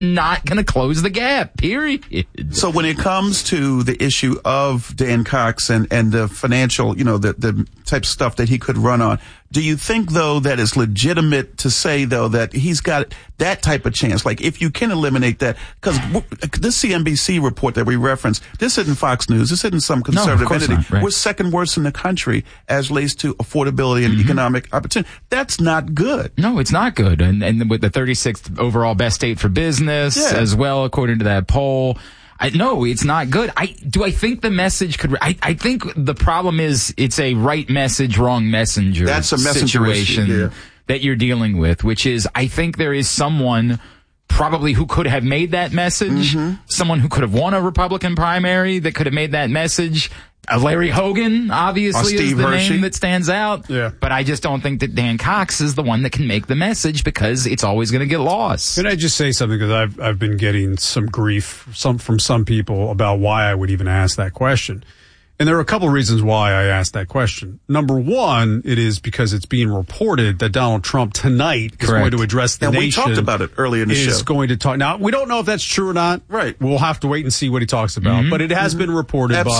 not going to close the gap, period. So when it comes to the issue of Dan Cox and the financial, the type of stuff that he could run on, do you think, though, that it's legitimate to say, though, that he's got that type of chance? Like, if you can eliminate that, because this CNBC report that we referenced, this isn't Fox News, this isn't some conservative entity. Not, right. We're second worst in the country as relates to affordability and economic opportunity. That's not good. No, it's not good. And with the 36th overall best state for business as well, according to that poll. No, it's not good. Do I think the message could? I think the problem is it's a right message, wrong messenger. That's a situation that you're dealing with, which is I think there is someone probably who could have made that message, someone who could have won a Republican primary that could have made that message. Larry Hogan, obviously, is the name that stands out. Yeah. But I just don't think that Dan Cox is the one that can make the message because it's always going to get lost. Can I just say something? Because I've been getting some grief from some people about why I would even ask that question. And there are a couple of reasons why I asked that question. Number one, it is because it's being reported that Donald Trump tonight is going to address the nation. We talked about it earlier in the show. Is going to talk. Now, we don't know if that's true or not. Right. We'll have to wait and see what he talks about. But it has been reported by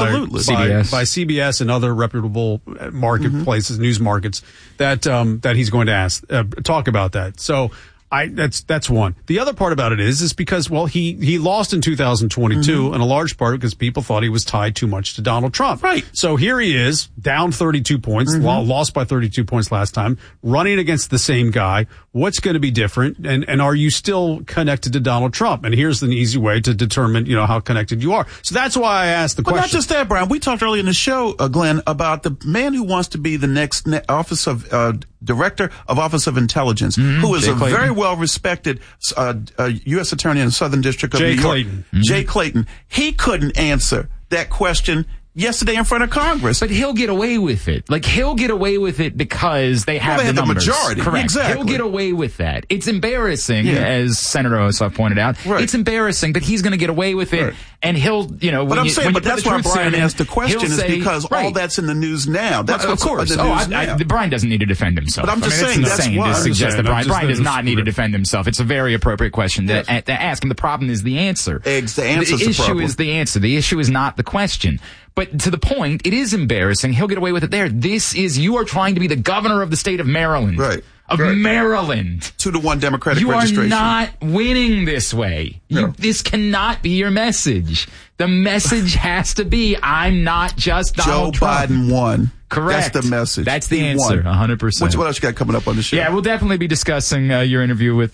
CBS and other reputable marketplaces, news markets, that he's going to talk about that. So that's one. The other part about it is because, well, he lost in 2022 in a large part because people thought he was tied too much to Donald Trump. Right. So here he is, down 32 points, lost by 32 points last time, running against the same guy. What's going to be different? And are you still connected to Donald Trump? And here's an easy way to determine, how connected you are. So that's why I asked the question. But not just that, Brian. We talked earlier in the show, Glenn, about the man who wants to be the next Office of Director of Office of Intelligence, who is very well-respected U.S. Attorney in the Southern District of New York. Jay Clayton. He couldn't answer that question yesterday in front of Congress. But he'll get away with it. He'll get away with it because they have the numbers. Majority. Correct. Exactly. He'll get away with that. It's embarrassing, as Senator Ossoff pointed out. Right. It's embarrassing, but he's going to get away with it. Right. And he'll, But I'm saying, but that's why Brian asked the question is because all that's in the news now. That's what's in the news now. Brian doesn't need to defend himself. But I'm just saying that's why. To suggest that Brian does not need to defend himself. It's a very appropriate question to ask. And the problem is the answer. The issue is the answer. The issue is not the question. But to the point, it is embarrassing. He'll get away with it there. You are trying to be the governor of the state of Maryland. Right. Maryland. 2-1 Democratic registration. You are not winning this way. This cannot be your message. The message has to be, I'm not just Donald Trump. Joe Biden won. Correct. That's the message. That's the answer, 100%. What else you got coming up on the show? Yeah, we'll definitely be discussing your interview with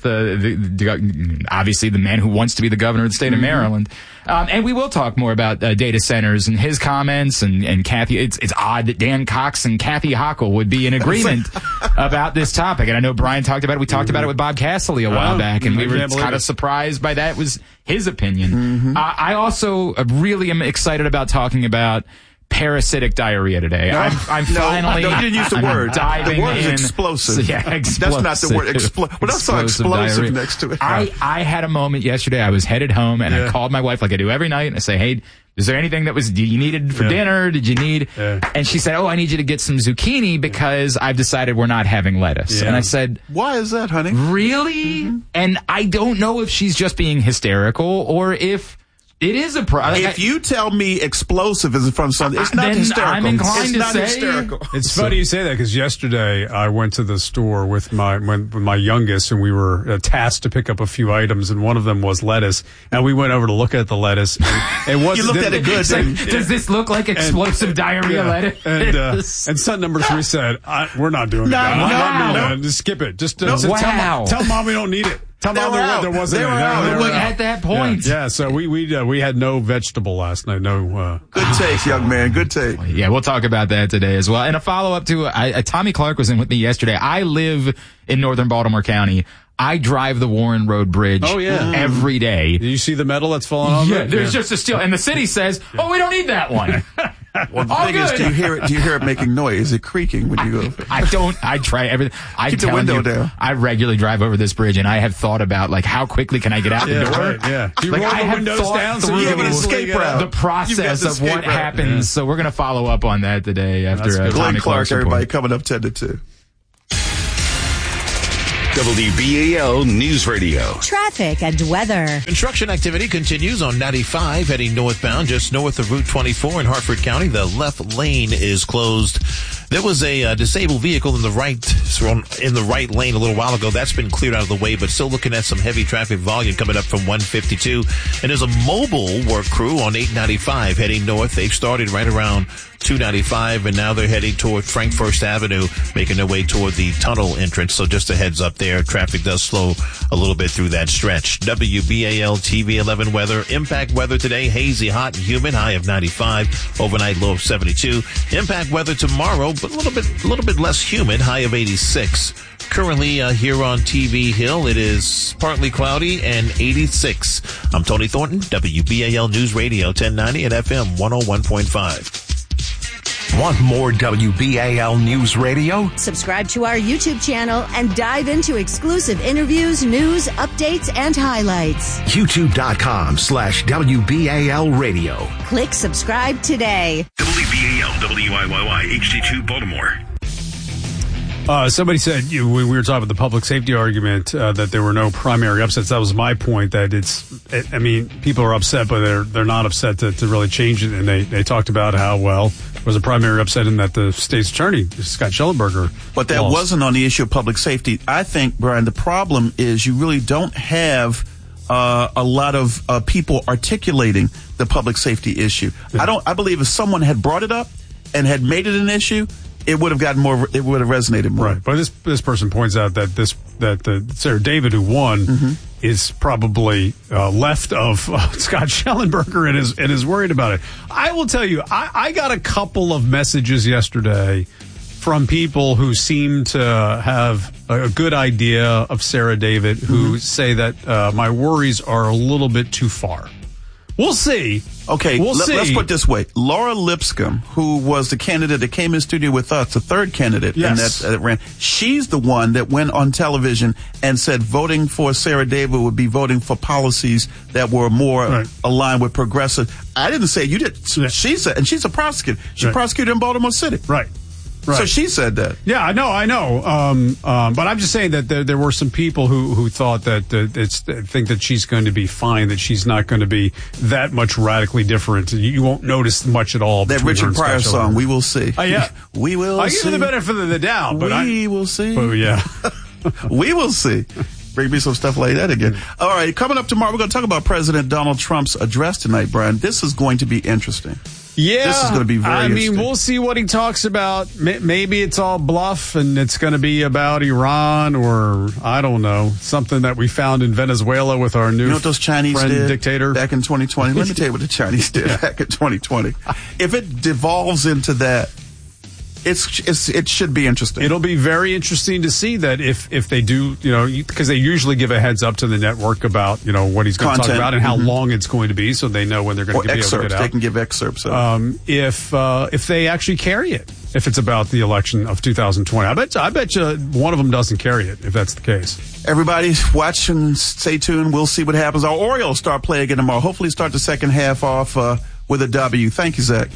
obviously the man who wants to be the governor of the state of Maryland. And we will talk more about data centers and his comments and Kathy. It's odd that Dan Cox and Kathy Hochul would be in agreement about this topic. And I know Brian talked about it. We talked about it with Bob Casserly a while back, and we were kind of surprised by that. It was his opinion. I also really am excited about talking about parasitic diarrhea today. I'm finally. No, you didn't use the word. The word is explosive. Yeah, explosive. That's not the word. What else saw explosive next to it? I had a moment yesterday. I was headed home and I called my wife like I do every night and I say, hey, is there anything that you needed for dinner? Did you need? And she said, I need you to get some zucchini because I've decided we're not having lettuce. And I said, why is that, honey? Really? And I don't know if she's just being hysterical or if it is a problem. If you tell me explosive is from something, it's not hysterical. I'm inclined to say hysterical. It's funny you say that because yesterday I went to the store with my youngest and we were tasked to pick up a few items and one of them was lettuce and we went over to look at the lettuce. And it wasn't. You looked at it good. Does this look like explosive diarrhea lettuce? And son number 3 said, "We're not doing it. Just skip it. Just tell mom we don't need it." Tell mom there wasn't any. At that point. Yeah, so we had no vegetable last night. No. Good take, young man. Good take. Yeah, we'll talk about that today as well. And a follow-up to Tommy Clark was in with me yesterday. I live in northern Baltimore County. I drive the Warren Road Bridge every day. Do you see the metal that's falling off? Yeah, there's just a steel. And the city says, we don't need that one. Well, the thing is, do you hear it making noise? Is it creaking when you go? I try everything. Keep the window down. I regularly drive over this bridge, and I have thought about how quickly can I get out the door? Right, do you roll the windows down so you have an escape route? The process of what happens. Yeah. So we're going to follow up on that today after Glenn Tommy Clark. Clark's Everybody report. coming up 10 to 2. WBAL News Radio. Traffic and weather. Construction activity continues on 95 heading northbound just north of Route 24 in Hartford County. The left lane is closed. There was a disabled vehicle in the right lane a little while ago. That's been cleared out of the way, but still looking at some heavy traffic volume coming up from 152. And there's a mobile work crew on 895 heading north. They've started right around 295, and now they're heading toward Frank First Avenue, making their way toward the tunnel entrance. So just a heads up there. Traffic does slow a little bit through that stretch. WBAL TV 11 weather. Impact weather today, hazy, hot, and humid. High of 95. Overnight low of 72. Impact weather tomorrow, but a little bit less humid. High of 86. Currently here on TV Hill, it is partly cloudy and 86. I'm Tony Thornton, WBAL News Radio 1090 and FM 101.5. Want more WBAL News Radio? Subscribe to our YouTube channel and dive into exclusive interviews, news, updates, and highlights. YouTube.com/WBAL Radio. Click subscribe today. WBAL WIYY HD2 Baltimore. Somebody said we were talking about the public safety argument that there were no primary upsets. That was my point. That people are upset, but they're not upset to really change it. And they talked about how there was a primary upset in that the state's attorney, Scott Schellenberger, but that wasn't on the issue of public safety. I think, Brian, the problem is you really don't have a lot of people articulating the public safety issue. Yeah. I believe if someone had brought it up and had made it an issue, it would have gotten more. It would have resonated more. Right, but this person points out that the Sarah David who won is probably left of Scott Schellenberger and is worried about it. I will tell you, I got a couple of messages yesterday from people who seem to have a good idea of Sarah David, who say that my worries are a little bit too far. We'll see. Okay, let's put it this way. Laura Lipscomb, who was the candidate that came in studio with us, the third candidate that ran, she's the one that went on television and said voting for Sarah David would be voting for policies that were more aligned with progressive. I didn't say you did. Yeah. She said, and she's a prosecutor. She prosecuted in Baltimore City. Right. So she said that. Yeah, I know. But I'm just saying that there were some people who thought that think that she's going to be fine, that she's not going to be that much radically different. You won't notice much at all. That Richard Pryor song, "We Will See." Yeah, we will. I give you the benefit of the doubt, but we will see. Oh yeah, we will see. Bring me some stuff like that again. All right, coming up tomorrow, we're going to talk about President Donald Trump's address tonight, Brian. This is going to be interesting. Yeah, this is going to be very interesting. We'll see what he talks about. Maybe it's all bluff and it's going to be about Iran or, I don't know, something that we found in Venezuela with our new what those Chinese did dictator back in 2020? Let me tell you what the Chinese did back in 2020. If it devolves into that, it should be interesting. It'll be very interesting to see that if they do, because they usually give a heads up to the network about, what he's going to talk about and how long it's going to be, so they know when they're going to be able to get out. They can give excerpts. If they actually carry it, if it's about the election of 2020, I bet you one of them doesn't carry it if that's the case. Everybody watch and stay tuned. We'll see what happens. Our Orioles start playing again tomorrow. Hopefully start the second half off with a W. Thank you, Zach.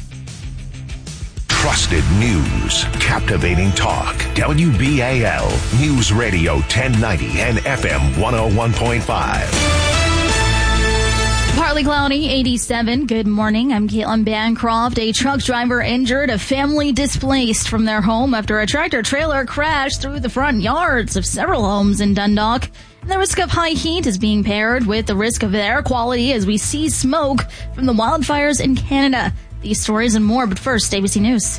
Trusted news, captivating talk. WBAL News Radio 1090 and FM 101.5. Partly cloudy, 87. Good morning. I'm Caitlin Bancroft. A truck driver injured, a family displaced from their home after a tractor trailer crashed through the front yards of several homes in Dundalk. And the risk of high heat is being paired with the risk of air quality as we see smoke from the wildfires in Canada. These stories and more, but first, ABC News.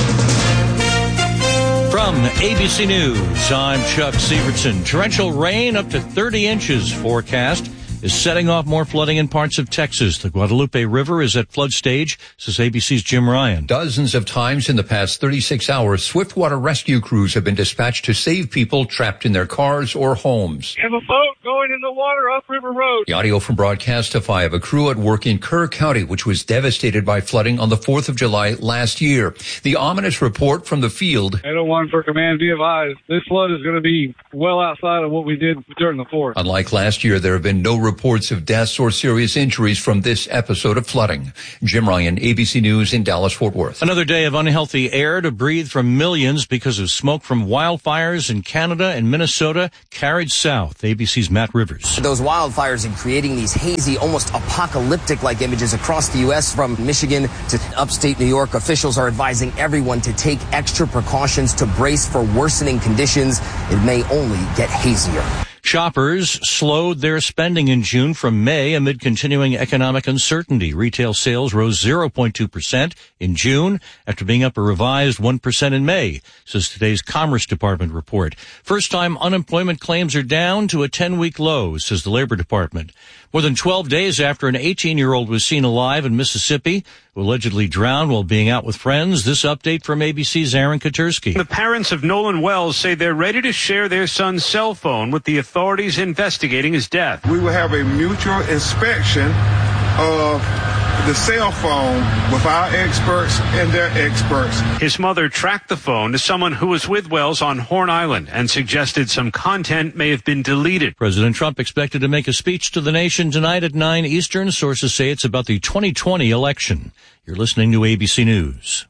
From ABC News, I'm Chuck Severson. Torrential rain up to 30 inches forecast is setting off more flooding in parts of Texas. The Guadalupe River is at flood stage, says ABC's Jim Ryan. Dozens of times in the past 36 hours, swiftwater rescue crews have been dispatched to save people trapped in their cars or homes. Have a boat going in the water off River Road. The audio from Broadcastify of a crew at work in Kerr County, which was devastated by flooding on the 4th of July last year. The ominous report from the field. 801 for command, be advised. This flood is going to be well outside of what we did during the 4th. Unlike last year, there have been no reports of deaths or serious injuries from this episode of flooding. Jim Ryan, ABC News in Dallas-Fort Worth. Another day of unhealthy air to breathe from millions because of smoke from wildfires in Canada and Minnesota carried south. ABC's Matt Rivers. Those wildfires are creating these hazy, almost apocalyptic-like images across the U.S. from Michigan to upstate New York. Officials are advising everyone to take extra precautions to brace for worsening conditions. It may only get hazier. Shoppers slowed their spending in June from May amid continuing economic uncertainty. Retail sales rose 0.2% in June after being up a revised 1% in May, says today's Commerce Department report. First-time unemployment claims are down to a 10-week low, says the Labor Department. More than 12 days after an 18-year-old was seen alive in Mississippi, who allegedly drowned while being out with friends. This update from ABC's Aaron Katursky. The parents of Nolan Wells say they're ready to share their son's cell phone with the authorities investigating his death. We will have a mutual inspection of the cell phone with our experts and their experts. His mother tracked the phone to someone who was with Wells on Horn Island and suggested some content may have been deleted. President Trump expected to make a speech to the nation tonight at 9 Eastern. Sources say it's about the 2020 election. You're listening to ABC News.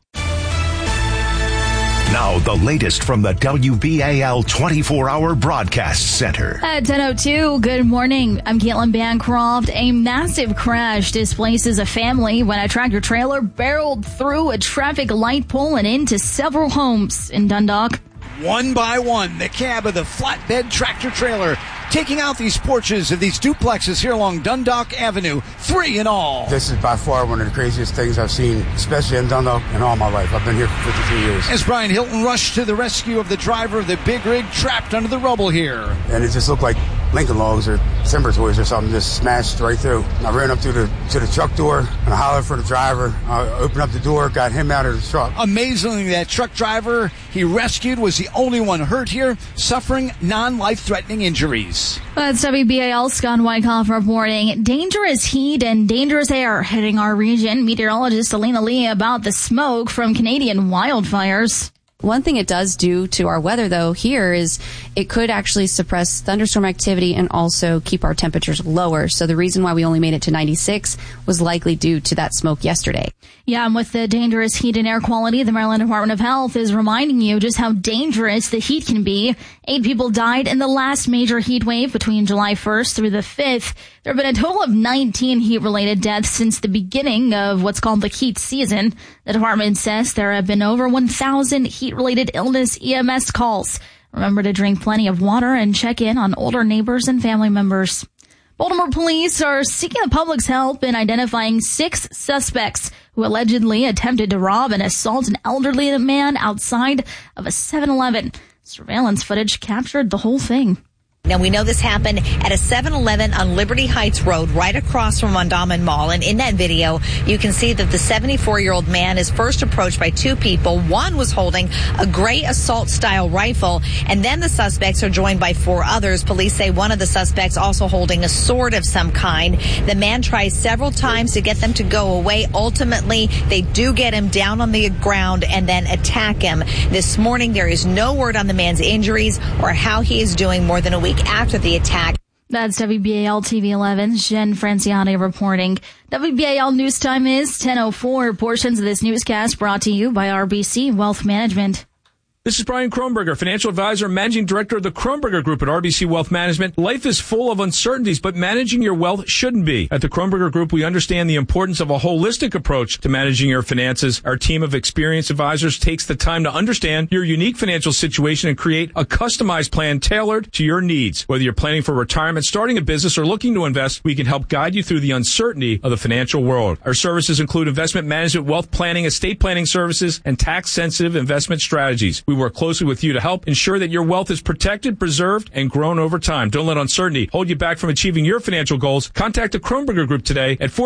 Now, the latest from the WBAL 24-hour broadcast center. At 10:02, good morning. I'm Caitlin Bancroft. A massive crash displaces a family when a tractor-trailer barreled through a traffic light pole and into several homes in Dundalk. One by one, the cab of the flatbed tractor-trailer taking out these porches of these duplexes here along Dundalk Avenue, 3 in all. This is by far one of the craziest things I've seen, especially in Dundalk, in all my life. I've been here for 53 years. As Brian Hilton rushed to the rescue of the driver of the big rig trapped under the rubble here. And it just looked like Lincoln logs or timber toys or something just smashed right through. I ran up to the truck door and I hollered for the driver. I opened up the door, got him out of the truck. Amazingly, that truck driver he rescued was the only one hurt here, suffering non-life-threatening injuries. That's WBAL Scott Wyckoff reporting. Dangerous heat and dangerous air hitting our region. Meteorologist Elena Lee about the smoke from Canadian wildfires. One thing it does do to our weather, though, here is it could actually suppress thunderstorm activity and also keep our temperatures lower. So the reason why we only made it to 96 was likely due to that smoke yesterday. Yeah, and with the dangerous heat and air quality, the Maryland Department of Health is reminding you just how dangerous the heat can be. 8 people died in the last major heat wave between July 1st through the 5th. There have been a total of 19 heat-related deaths since the beginning of what's called the heat season. The department says there have been over 1,000 heat-related illness EMS calls. Remember to drink plenty of water and check in on older neighbors and family members. Baltimore police are seeking the public's help in identifying 6 suspects who allegedly attempted to rob and assault an elderly man outside of a 7-Eleven. Surveillance footage captured the whole thing. Now, we know this happened at a 7-Eleven on Liberty Heights Road right across from Mondawmin Mall. And in that video, you can see that the 74-year-old man is first approached by 2 people. One was holding a gray assault-style rifle, and then the suspects are joined by 4 others. Police say one of the suspects also holding a sword of some kind. The man tries several times to get them to go away. Ultimately, they do get him down on the ground and then attack him. This morning, there is no word on the man's injuries or how he is doing more than a week after the attack. That's WBAL TV 11's Jen Franciani reporting. WBAL news time is 10:04. Portions of this newscast brought to you by RBC Wealth Management. This is Brian Kronberger, financial advisor, managing director of the Kronberger Group at RBC Wealth Management. Life is full of uncertainties, but managing your wealth shouldn't be. At the Kronberger Group, we understand the importance of a holistic approach to managing your finances. Our team of experienced advisors takes the time to understand your unique financial situation and create a customized plan tailored to your needs. Whether you're planning for retirement, starting a business, or looking to invest, we can help guide you through the uncertainty of the financial world. Our services include investment management, wealth planning, estate planning services, and tax-sensitive investment strategies. We work closely with you to help ensure that your wealth is protected, preserved, and grown over time. Don't let uncertainty hold you back from achieving your financial goals. Contact the Kronberger Group today at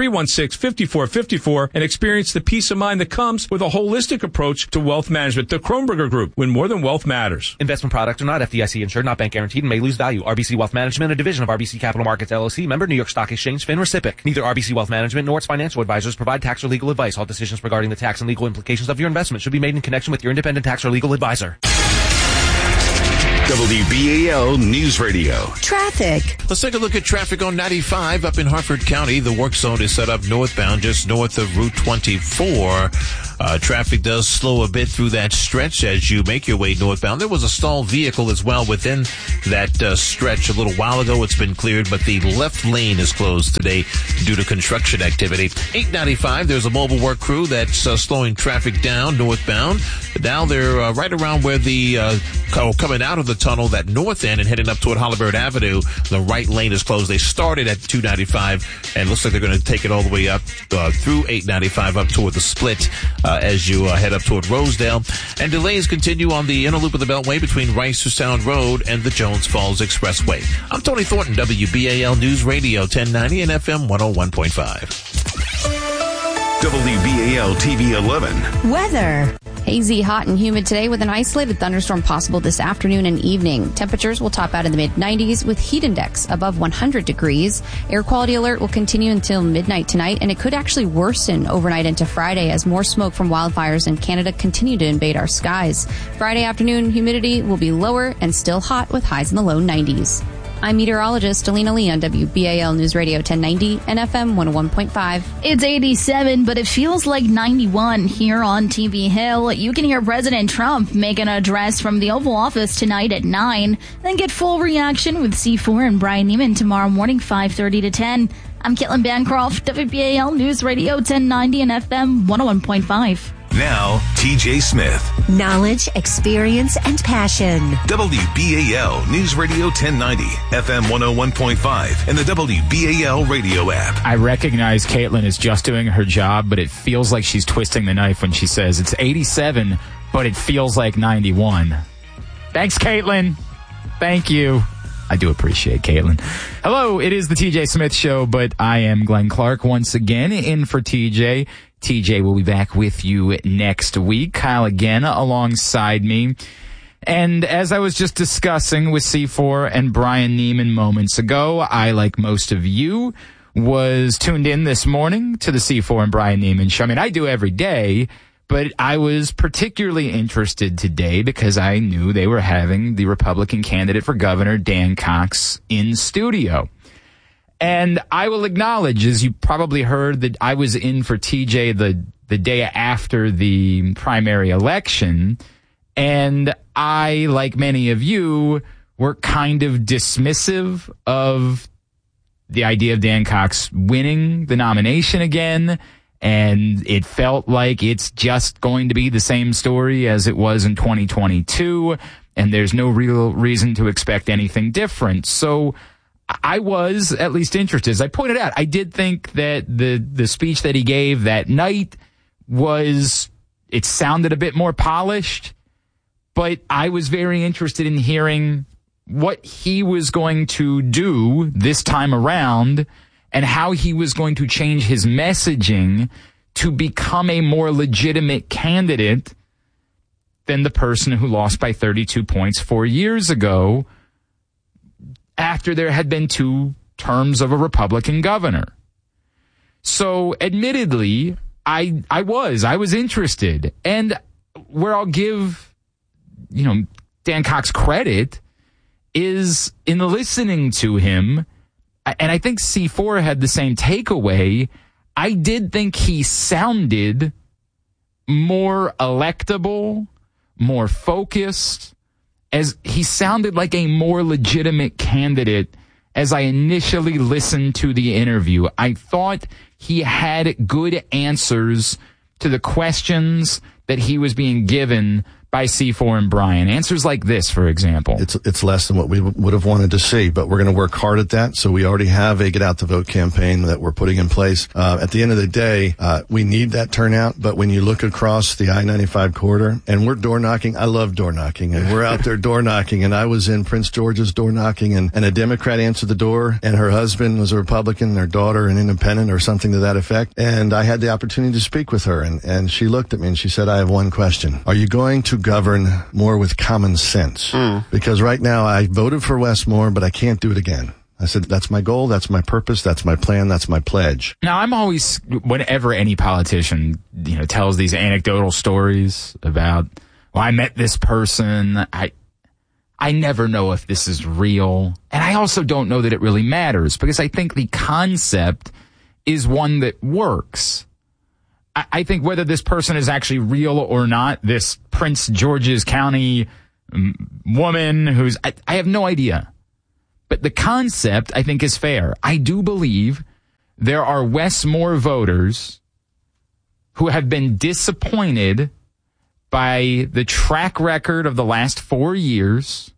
410-316-5454 and experience the peace of mind that comes with a holistic approach to wealth management. The Kronberger Group, when more than wealth matters. Investment products are not FDIC insured, not bank guaranteed, and may lose value. RBC Wealth Management, a division of RBC Capital Markets LLC, member New York Stock Exchange, FINRA SIPC. Neither RBC Wealth Management nor its financial advisors provide tax or legal advice. All decisions regarding the tax and legal implications of your investment should be made in connection with your independent tax or legal advisor. WBAL News Radio. Traffic. Let's take a look at traffic on 95 up in Hartford County. The work zone is set up northbound just north of Route 24. Traffic does slow a bit through that stretch as you make your way northbound. There was a stalled vehicle as well within that stretch a little while ago. It's been cleared, but the left lane is closed today due to construction activity. 895, there's a mobile work crew that's slowing traffic down northbound. Now they're right around where the coming out of the tunnel, that north end, and heading up toward Holabird Avenue. The right lane is closed. They started at 295 and looks like they're going to take it all the way up through 895 up toward the split as you head up toward Rosedale. And delays continue on the inner loop of the Beltway between Rice to Sound Road and the Jones Falls Expressway. I'm Tony Thornton, WBAL News Radio 1090 and FM 101.5. WBAL TV 11. Weather. Hazy, hot, and humid today with an isolated thunderstorm possible this afternoon and evening. Temperatures will top out in the mid-90s with heat index above 100 degrees. Air quality alert will continue until midnight tonight, and it could actually worsen overnight into Friday as more smoke from wildfires in Canada continue to invade our skies. Friday afternoon, humidity will be lower and still hot with highs in the low 90s. I'm meteorologist Alina Lee on WBAL News Radio 1090 and FM 101.5. It's 87, but it feels like 91 here on TV Hill. You can hear President Trump make an address from the Oval Office tonight at 9, then get full reaction with C4 and Brian Neiman tomorrow morning 5:30 to 10. I'm Caitlin Bancroft, WBAL News Radio 1090 and FM 101.5. Now, TJ Smith. Knowledge, experience, and passion. WBAL News Radio 1090, FM 101.5, and the WBAL radio app. I recognize Caitlin is just doing her job, but it feels like she's twisting the knife when she says it's 87, but it feels like 91. Thanks, Caitlin. Thank you. I do appreciate Caitlin. Hello, it is the TJ Smith Show, but I am Glenn Clark once again in for TJ. TJ will be back with you next week. Kyle again alongside me. And as I was just discussing with C4 and Brian Neiman moments ago, I, like most of you, was tuned in this morning to the C4 and Brian Neiman show. I mean, I do every day, but I was particularly interested today because I knew they were having the Republican candidate for governor, Dan Cox, in studio. And I will acknowledge, as you probably heard, that I was in for TJ the day after the primary election. And I, like many of you, were kind of dismissive of the idea of Dan Cox winning the nomination again. And it felt like it's just going to be the same story as it was in 2022. And there's no real reason to expect anything different. So I was at least interested. As I pointed out, I did think that the speech that he gave that night it sounded a bit more polished, but I was very interested in hearing what he was going to do this time around and how he was going to change his messaging to become a more legitimate candidate than the person who lost by 32 points 4 years ago, after there had been 2 terms of a Republican governor. So admittedly, I was interested. And where I'll give, Dan Cox credit is in listening to him. And I think C4 had the same takeaway. I did think he sounded more electable, more focused, as he sounded like a more legitimate candidate as I initially listened to the interview. I thought he had good answers to the questions that he was being given by C4 and Brian. Answers like this, for example. It's less than what we would have wanted to see, but we're going to work hard at that. So we already have a Get Out the Vote campaign that we're putting in place. At the end of the day, we need that turnout, but when you look across the I-95 corridor, and we're door knocking, I love door knocking, and we're out there door knocking, and I was in Prince George's door knocking, and a Democrat answered the door, and her husband was a Republican, their daughter an independent or something to that effect, and I had the opportunity to speak with her, and she looked at me and she said, I have one question. Are you going to govern more with common sense? Because right now I voted for Westmore, but I can't do it again. I said, that's my goal, that's my purpose, that's my plan, that's my pledge. Now, I'm always, whenever any politician, tells these anecdotal stories about, well, I met this person, I never know if this is real. And I also don't know that it really matters, because I think the concept is one that works. I think whether this person is actually real or not, this Prince George's County woman who's, I have no idea. But the concept, I think, is fair. I do believe there are Westmore voters who have been disappointed by the track record of the last 4 years,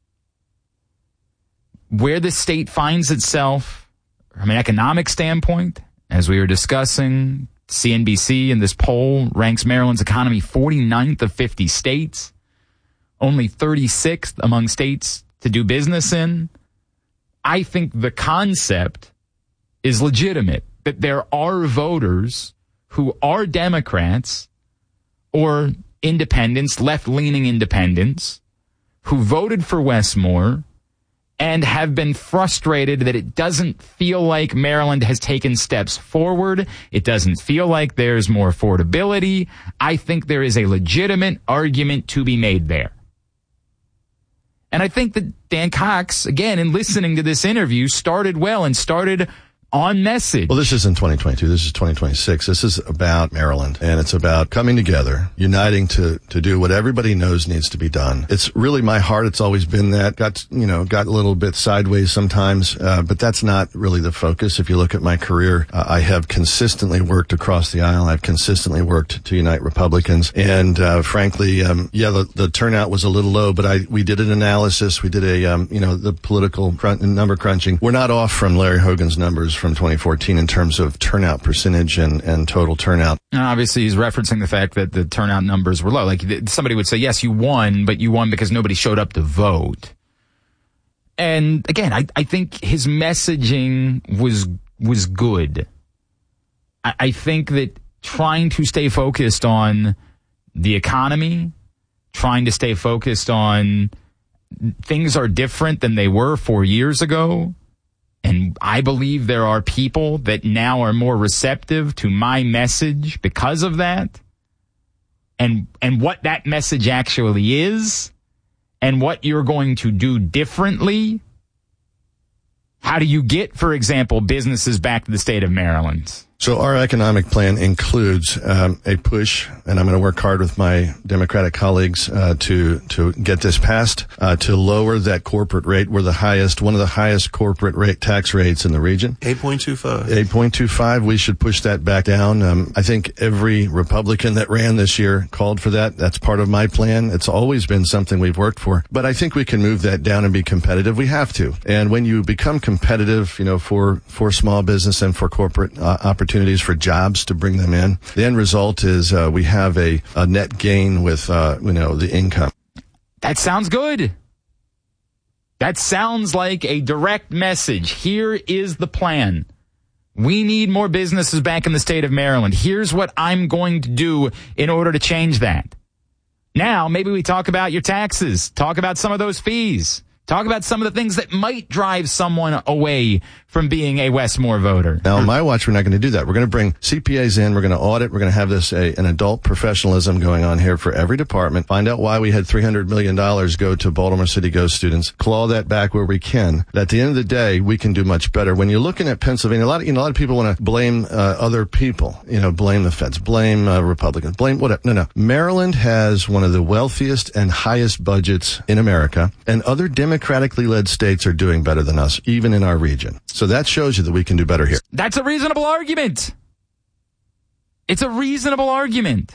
where the state finds itself from an economic standpoint. As we were discussing, CNBC in this poll ranks Maryland's economy 49th of 50 states, only 36th among states to do business in. I think the concept is legitimate, that there are voters who are Democrats or independents, left-leaning independents, who voted for Westmore and have been frustrated that it doesn't feel like Maryland has taken steps forward. It doesn't feel like there's more affordability. I think there is a legitimate argument to be made there. And I think that Dan Cox, again, in listening to this interview, started well and started on message. Well, this isn't 2022. This is 2026. This is about Maryland, and it's about coming together, uniting to do what everybody knows needs to be done. It's really my heart. It's always been that. Got a little bit sideways sometimes, but that's not really the focus. If you look at my career, I have consistently worked across the aisle. I've consistently worked to unite Republicans, and frankly, the turnout was a little low, but we did an analysis. We did the political number crunching. We're not off from Larry Hogan's numbers from 2014 in terms of turnout percentage and total turnout. Obviously, he's referencing the fact that the turnout numbers were low. Like, somebody would say, yes, you won, but you won because nobody showed up to vote. And again, I think his messaging was good. I think that trying to stay focused on the economy, trying to stay focused on things are different than they were 4 years ago. And I believe there are people that now are more receptive to my message because of that. And what that message actually is, and what you're going to do differently. How do you get, for example, businesses back to the state of Maryland? So our economic plan includes a push, and I'm going to work hard with my Democratic colleagues to get this passed, to lower that corporate rate. We're one of the highest corporate tax rates in the region. 8.25. 8.25. We should push that back down. I think every Republican that ran this year called for that. That's part of my plan. It's always been something we've worked for. But I think we can move that down and be competitive. We have to. And when you become competitive, for small business and for corporate opportunities, for jobs to bring them in. The end result is we have a net gain with the income. That sounds good. That sounds like a direct message. Here is the plan. We need more businesses back in the state of Maryland. Here's what I'm going to do in order to change that. Now, maybe we talk about your taxes. Talk about some of those fees. Talk about some of the things that might drive someone away from being a Westmore voter. Now, on my watch, we're not going to do that. We're going to bring CPAs in. We're going to audit. We're going to have this an adult professionalism going on here for every department. Find out why we had $300 million go to Baltimore City Go students. Claw that back where we can. At the end of the day, we can do much better. When you're looking at Pennsylvania, a lot of people want to blame other people. Blame the feds, blame Republicans, blame whatever. No. Maryland has one of the wealthiest and highest budgets in America, and other democratically led states are doing better than us, even in our region. So that shows you that we can do better here. That's a reasonable argument. It's a reasonable argument.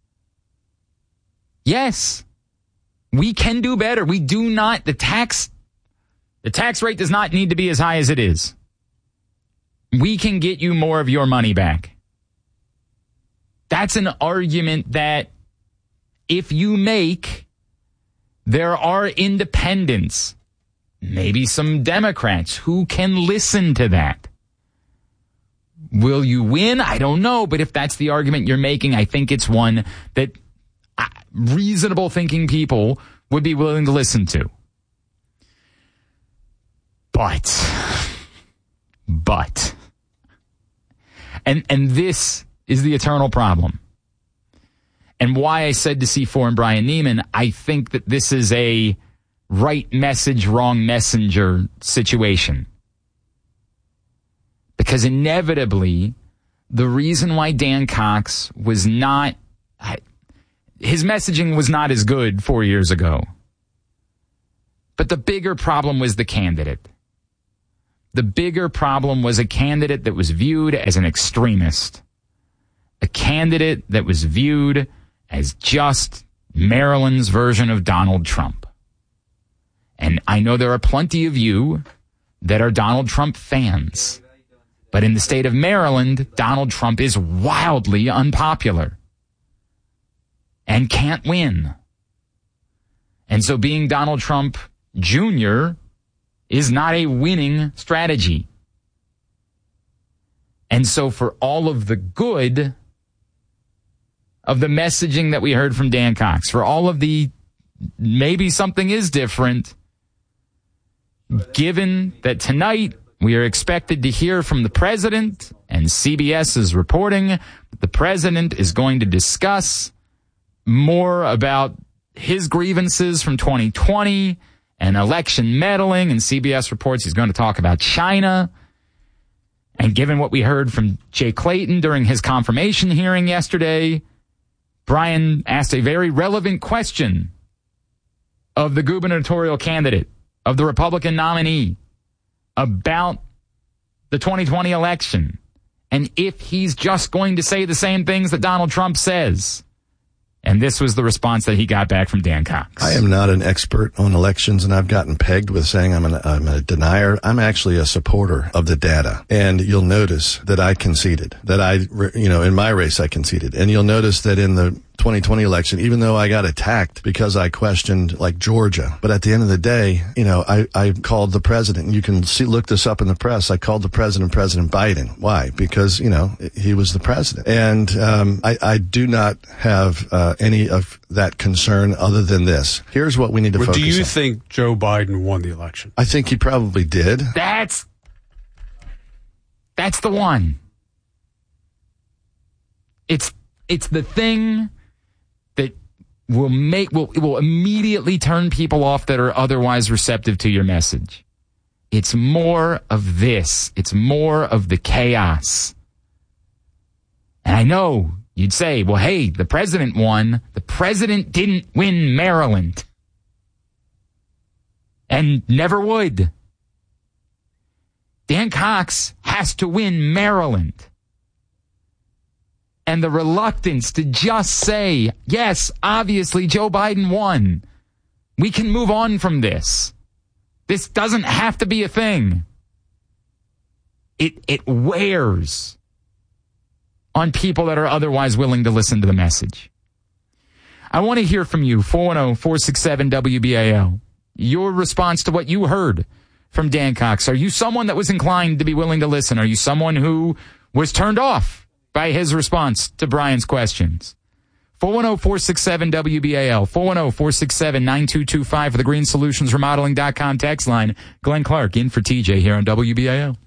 Yes, we can do better. We do not, the tax rate does not need to be as high as it is. We can get you more of your money back. That's an argument that if you make, there are independents, maybe some Democrats who can listen to that. Will you win? I don't know. But if that's the argument you're making, I think it's one that reasonable thinking people would be willing to listen to. But, and this is the eternal problem. And why I said to C4 and Brian Neiman, I think that this is a right message, wrong messenger situation. Because inevitably, the reason why Dan Cox was not, his messaging was not as good 4 years ago. But the bigger problem was the candidate. The bigger problem was a candidate that was viewed as an extremist. A candidate that was viewed as just Maryland's version of Donald Trump. And I know there are plenty of you that are Donald Trump fans. But in the state of Maryland, Donald Trump is wildly unpopular and can't win. And so being Donald Trump Jr. is not a winning strategy. And so for all of the good of the messaging that we heard from Dan Cox, for all of the maybe something is different, given that tonight we are expected to hear from the president, and CBS is reporting that the president is going to discuss more about his grievances from 2020 and election meddling, and CBS reports he's going to talk about China. And given what we heard from Jay Clayton during his confirmation hearing yesterday, Brian asked a very relevant question of the gubernatorial candidate, of the Republican nominee, about the 2020 election, and if he's just going to say the same things that Donald Trump says. And this was the response that he got back from Dan Cox. I am not an expert on elections, and I've gotten pegged with saying I'm a denier. I'm actually a supporter of the data. And you'll notice that I conceded, that in my race I conceded. And you'll notice that in the 2020 election, even though I got attacked because I questioned like Georgia, but at the end of the day, I called the president. You can look this up in the press. I called the president President Biden. Why? Because, he was the president. And I do not have any of that concern other than this. Here's what we need to focus on. Do you think Joe Biden won the election? I think he probably did. That's the one. It's the thing that will immediately turn people off that are otherwise receptive to your message. It's more of this. It's more of the chaos. And I know you'd say, well, hey, the president won. The president didn't win Maryland. And never would. Dan Cox has to win Maryland. And the reluctance to just say, yes, obviously Joe Biden won. We can move on from this. This doesn't have to be a thing. It wears on people that are otherwise willing to listen to the message. I want to hear from you, 410-467-WBAL. Your response to what you heard from Dan Cox. Are you someone that was inclined to be willing to listen? Are you someone who was turned off by his response to Brian's questions? 410-467-WBAL, 410-467-9225 for the GreenSolutionsRemodeling.com text line. Glenn Clark in for TJ here on WBAL.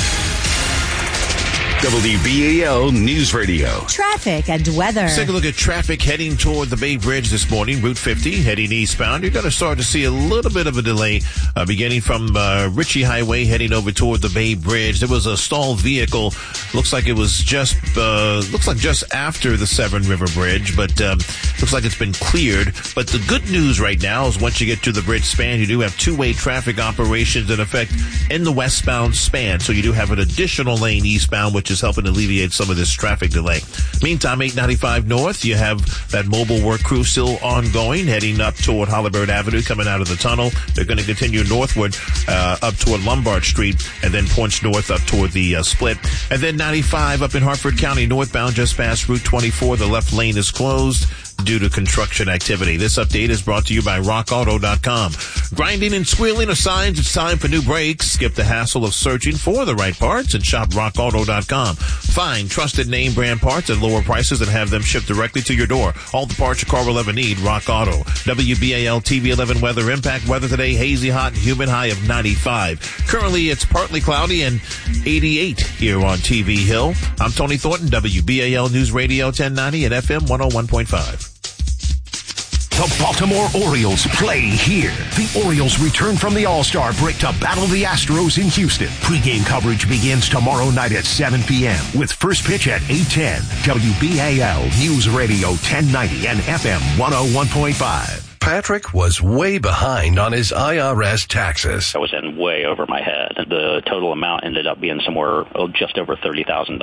WBAL News Radio. Traffic and weather. Let's take a look at traffic heading toward the Bay Bridge this morning. Route 50 heading eastbound. You're going to start to see a little bit of a delay beginning from Ritchie Highway heading over toward the Bay Bridge. There was a stalled vehicle. Looks like it was just after the Severn River Bridge, but looks like it's been cleared. But the good news right now is once you get to the bridge span, you do have two-way traffic operations in effect in the westbound span. So you do have an additional lane eastbound, which is helping alleviate some of this traffic delay. Meantime, 895 North, you have that mobile work crew still ongoing, heading up toward Holabird Avenue, coming out of the tunnel. They're going to continue northward up toward Lombard Street, and then points north up toward the split. And then 95 up in Hartford County, northbound, just past Route 24. The left lane is closed due to construction activity. This update is brought to you by RockAuto.com. Grinding and squealing are signs it's time for new brakes. Skip the hassle of searching for the right parts and shop RockAuto.com. Find trusted name brand parts at lower prices and have them shipped directly to your door. All the parts your car will ever need, Rock Auto. WBAL TV 11 weather impact. Weather today, hazy, hot, and humid, high of 95. Currently, it's partly cloudy and 88 here on TV Hill. I'm Tony Thornton, WBAL News Radio 1090 and FM 101.5. The Baltimore Orioles play here. The Orioles return from the All-Star break to battle the Astros in Houston. Pre-game coverage begins tomorrow night at 7 p.m. with first pitch at 8:10. WBAL News Radio 1090 and FM 101.5. Patrick was way behind on his IRS taxes. I was in way over my head. The total amount ended up being somewhere just over $30,000.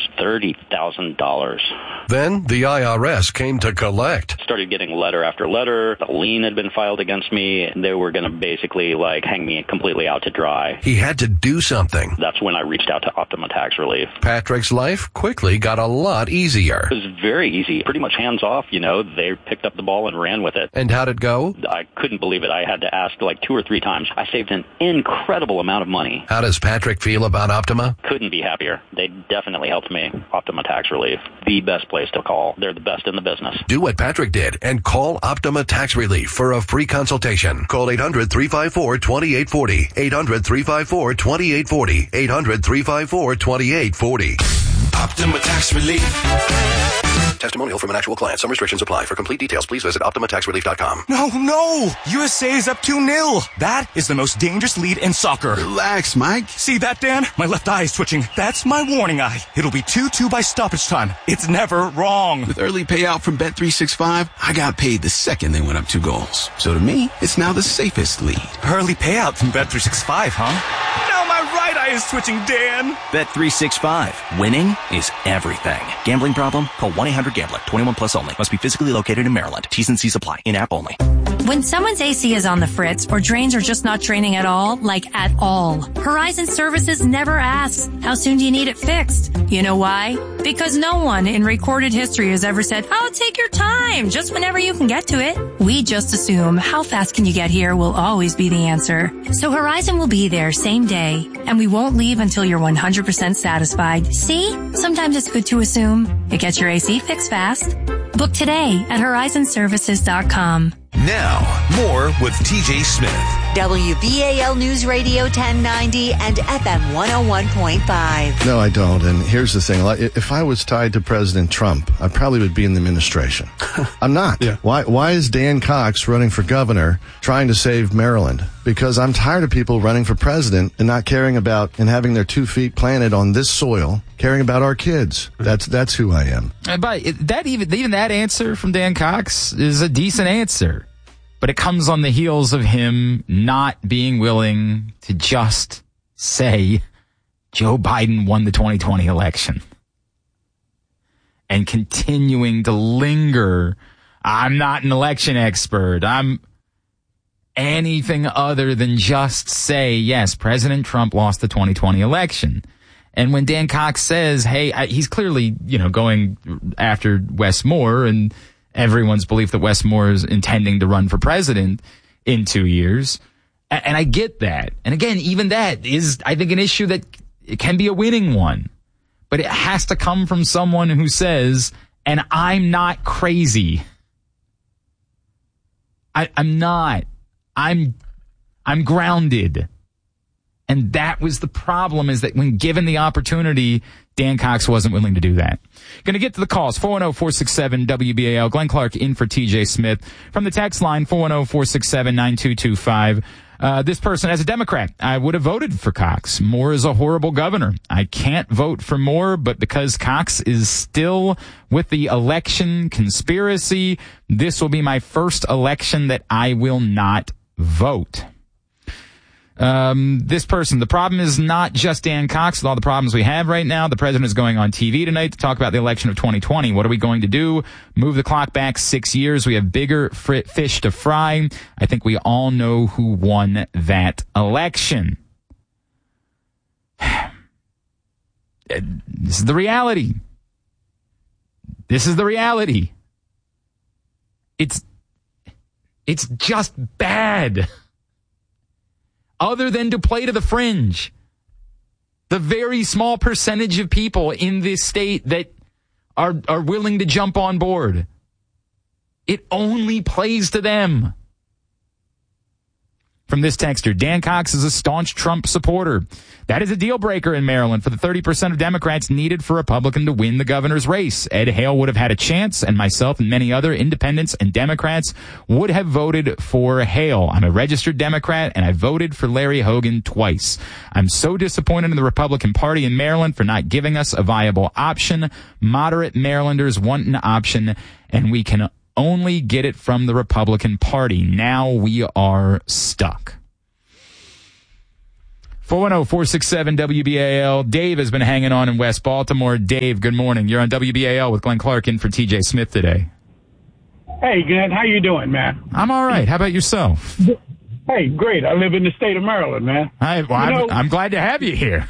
$30,000. Then the IRS came to collect. Started getting letter after letter. A lien had been filed against me. They were going to basically hang me completely out to dry. He had to do something. That's when I reached out to Optima Tax Relief. Patrick's life quickly got a lot easier. It was very easy. Pretty much hands off, They picked up the ball and ran with it. And how did it go? I couldn't believe it. I had to ask 2 or 3 times. I saved an incredible amount of money. How does Patrick feel about Optima? Couldn't be happier. They definitely helped me. Optima Tax Relief. The best place to call. They're the best in the business. Do what Patrick did and call Optima Tax Relief for a free consultation. Call 800-354-2840. 800-354-2840. 800-354-2840. Optima Tax Relief. Testimonial from an actual client. Some restrictions apply. For complete details, please visit OptimaTaxRelief.com. No! USA is up 2-0. That is the most dangerous lead in soccer. Relax, Mike. See that, Dan? My left eye is twitching. That's my warning eye. It'll be 2-2 by stoppage time. It's never wrong. With early payout from Bet365, I got paid the second they went up 2 goals. So to me, it's now the safest lead. Early payout from Bet365, huh? Now my right eye is twitching, Dan. Bet365. Winning is everything. Gambling problem? Call 1-800-GAMBLER. 21 plus only. Must be physically located in Maryland. T's and C's apply. In-app only. When someone's AC is on the fritz or drains are just not draining at all, at all, Horizon Services never asks, how soon do you need it fixed? You know why? Because no one in recorded history has ever said, oh, take your time, just whenever you can get to it. We just assume how fast can you get here will always be the answer. So Horizon will be there same day, and we won't leave until you're 100% satisfied. See? Sometimes it's good to assume. It gets your AC fixed fast. Book today at horizonservices.com. Now, more with TJ Smith. WBAL News Radio 1090 and FM 101.5. No, I don't. And here's the thing. If I was tied to President Trump, I probably would be in the administration. I'm not. Yeah. Why is Dan Cox running for governor trying to save Maryland? Because I'm tired of people running for president and not caring about and having their 2 feet planted on this soil, caring about our kids. That's who I am. But that even that answer from Dan Cox is a decent answer. But it comes on the heels of him not being willing to just say Joe Biden won the 2020 election. And continuing to linger, I'm not an election expert. I'm anything other than just say, yes, President Trump lost the 2020 election. And when Dan Cox says, hey, he's clearly, going after Wes Moore and everyone's belief that Wes Moore is intending to run for president in 2 years. And I get that. And again, even that is, I think, an issue that it can be a winning one. But it has to come from someone who says, and I'm not crazy. I'm not. I'm grounded. And that was the problem, is that when given the opportunity, Dan Cox wasn't willing to do that. Going to get to the calls. 410-467-WBAL. Glenn Clark in for TJ Smith. From the text line, 410-467-9225. This person, as a Democrat, I would have voted for Cox. Moore is a horrible governor. I can't vote for Moore, but because Cox is still with the election conspiracy, this will be my first election that I will not vote. This person, the problem is not just Dan Cox with all the problems we have right now. The president is going on TV tonight to talk about the election of 2020. What are we going to do? Move the clock back 6 years. We have bigger fish to fry. I think we all know who won that election. This is the reality. This is the reality. It's just bad. Other than to play to the fringe. The very small percentage of people in this state that are willing to jump on board. It only plays to them. From this texter, Dan Cox is a staunch Trump supporter. That is a deal breaker in Maryland for the 30% of Democrats needed for a Republican to win the governor's race. Ed Hale would have had a chance, and myself and many other independents and Democrats would have voted for Hale. I'm a registered Democrat, and I voted for Larry Hogan twice. I'm so disappointed in the Republican Party in Maryland for not giving us a viable option. Moderate Marylanders want an option, and we can only get it from the Republican Party. Now we are stuck. 410-467-WBAL. Dave has been hanging on in West Baltimore. Dave, good morning. You're on WBAL with Glenn Clark in for TJ Smith today. Hey, Glenn. How you doing, man? I'm all right. How about yourself? Hey, great. I live in the state of Maryland, man. I'm glad to have you here.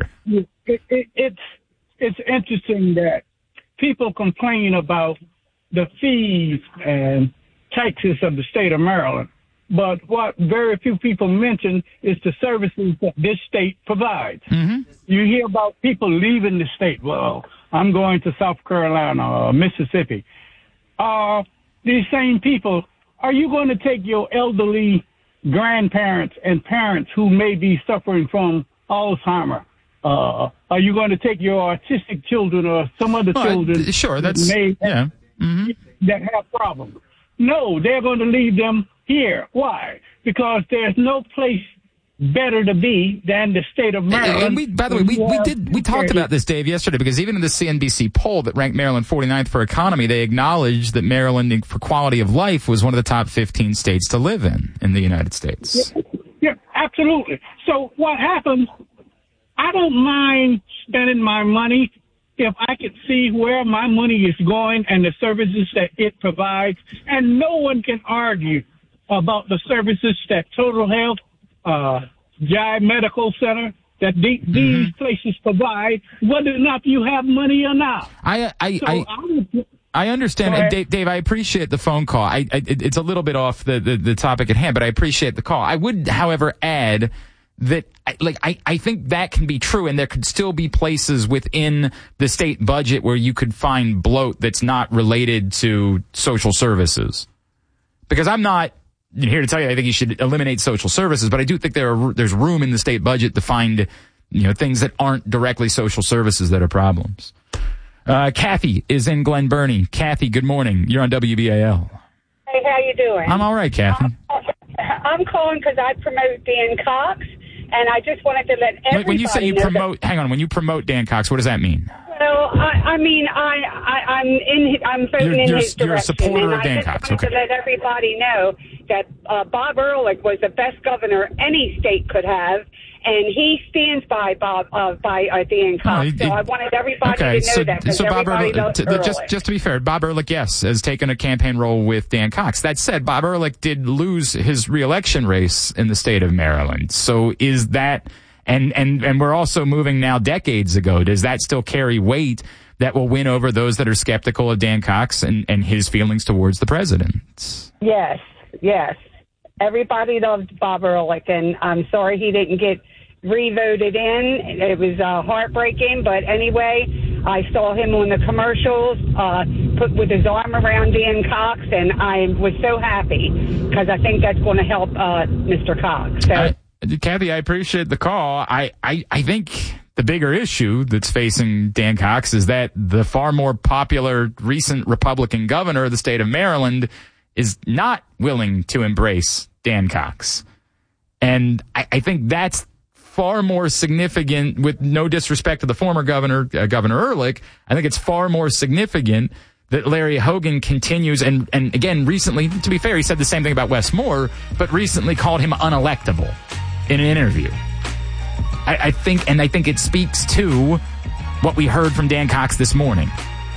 It's interesting that people complain about the fees and taxes of the state of Maryland. But what very few people mention is the services that this state provides. Mm-hmm. You hear about people leaving the state. Well, I'm going to South Carolina or Mississippi. These same people, are you going to take your elderly grandparents and parents who may be suffering from Alzheimer's? Are you going to take your autistic children or some other children that have problems? No, they're going to leave them here. Why? Because there's no place better to be than the state of Maryland. And by the way, we talked about this, Dave, yesterday, because even in the CNBC poll that ranked Maryland 49th for economy, they acknowledged that Maryland, for quality of life, was one of the top 15 states to live in the United States. Yeah, absolutely. So what happens, I don't mind spending my money if I could see where my money is going and the services that it provides. And no one can argue about the services that Total Health, Jive Medical Center, that these places provide, whether or not you have money or not. I understand. And Dave, I appreciate the phone call. It's a little bit off the topic at hand, but I appreciate the call. I would, however, add that I think that can be true, and there could still be places within the state budget where you could find bloat that's not related to social services. Because I'm not here to tell you I think you should eliminate social services, but I do think there's room in the state budget to find things that aren't directly social services that are problems. Kathy is in Glen Burnie. Kathy, good morning. You're on WBAL. Hey, how you doing? I'm all right, Kathy. I'm calling because I promote Dan Cox. And I just wanted to let everybody when you say you promote, hang on, when you promote Dan Cox, what does that mean? Well, I'm voting in his direction. You're a supporter of Dan Cox. I just wanted to let everybody know that Bob Ehrlich was the best governor any state could have, and he stands by Dan Cox. So I wanted everybody to know that. So Bob Ehrlich, just to be fair, Bob Ehrlich, yes, has taken a campaign role with Dan Cox. That said, Bob Ehrlich did lose his reelection race in the state of Maryland. So is that, and we're also moving now decades ago, does that still carry weight that will win over those that are skeptical of Dan Cox and his feelings towards the president? Yes. Everybody loved Bob Ehrlich, and I'm sorry he didn't get re-voted in. It was heartbreaking, but anyway, I saw him on the commercials put with his arm around Dan Cox, and I was so happy because I think that's going to help Mr. Cox. So, Kathy, I appreciate the call. I think the bigger issue that's facing Dan Cox is that the far more popular recent Republican governor of the state of Maryland is not willing to embrace Dan Cox. And I think that's far more significant, with no disrespect to the former governor, Governor Ehrlich. I think it's far more significant that Larry Hogan continues, and again, recently, to be fair, he said the same thing about Wes Moore, but recently called him unelectable in an interview. I think it speaks to what we heard from Dan Cox this morning.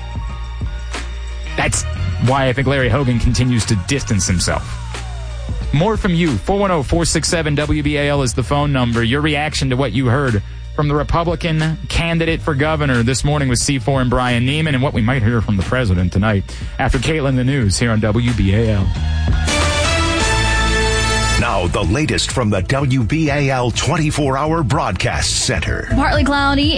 That's why I think Larry Hogan continues to distance himself. More from you. 410-467-WBAL is the phone number. Your reaction to what you heard from the Republican candidate for governor this morning with C4 and Brian Neiman, and what we might hear from the president tonight after Caitlin the News here on WBAL. Now, the latest from the WBAL 24-hour broadcast center. Partly cloudy,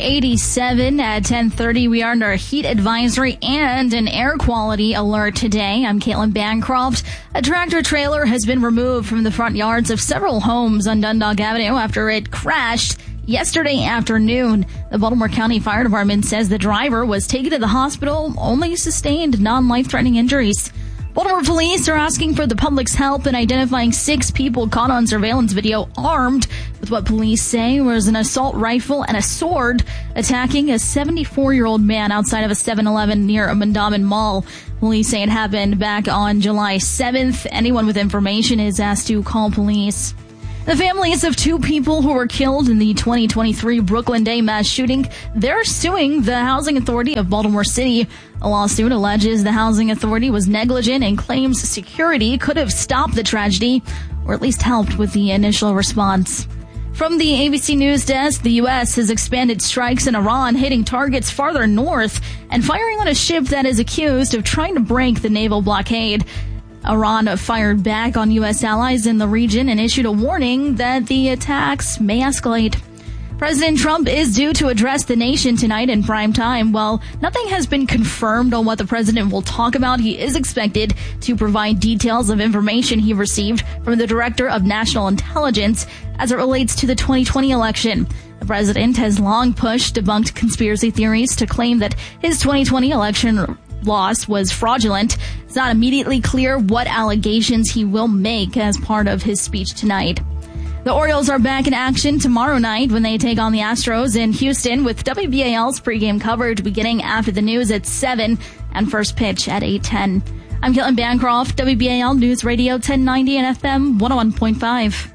87 at 10:30. We are under a heat advisory and an air quality alert today. I'm Caitlin Bancroft. A tractor trailer has been removed from the front yards of several homes on Dundalk Avenue after it crashed yesterday afternoon. The Baltimore County Fire Department says the driver was taken to the hospital, only sustained non-life-threatening injuries. Baltimore police are asking for the public's help in identifying 6 people caught on surveillance video armed with what police say was an assault rifle and a sword attacking a 74-year-old man outside of a 7-Eleven near a Mondawmin Mall. Police say it happened back on July 7th. Anyone with information is asked to call police. The families of 2 people who were killed in the 2023 Brooklyn Day mass shooting, they're suing the Housing Authority of Baltimore City. A lawsuit alleges the Housing Authority was negligent and claims security could have stopped the tragedy, or at least helped with the initial response. From the ABC News Desk, the U.S. has expanded strikes in Iran, hitting targets farther north and firing on a ship that is accused of trying to break the naval blockade. Iran fired back on U.S. allies in the region and issued a warning that the attacks may escalate. President Trump is due to address the nation tonight in prime time. While nothing has been confirmed on what the president will talk about, he is expected to provide details of information he received from the Director of National Intelligence as it relates to the 2020 election. The president has long pushed debunked conspiracy theories to claim that his 2020 election loss was fraudulent. It's not immediately clear what allegations he will make as part of his speech tonight. The Orioles are back in action tomorrow night when they take on the Astros in Houston, with WBAL's pregame coverage beginning after the news at 7 and first pitch at 8:10. I'm Caitlin Bancroft, WBAL News Radio 1090 and FM 101.5.